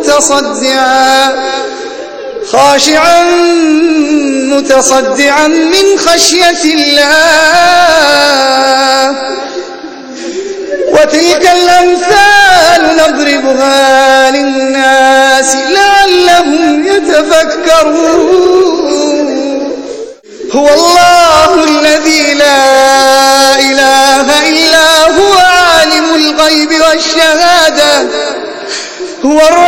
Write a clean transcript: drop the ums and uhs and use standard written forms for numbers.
خاشعا متصدعا من خشية الله. وتلك الأمثال نضربها للناس لعلهم يتفكرون. هو الله الذي لا إله إلا هو عالم الغيب والشهادة، هو